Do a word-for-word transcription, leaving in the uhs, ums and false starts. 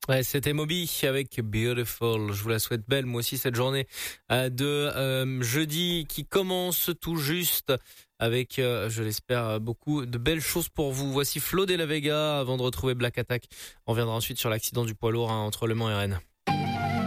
Ouais, c'était Moby avec Beautiful. Je vous la souhaite belle, moi aussi, cette journée euh, de euh, jeudi qui commence tout juste avec, euh, je l'espère, beaucoup de belles choses pour vous. Voici Flo de la Vega avant de retrouver Black Attack. On reviendra ensuite sur l'accident du poids lourd hein, entre Le Mans et Rennes.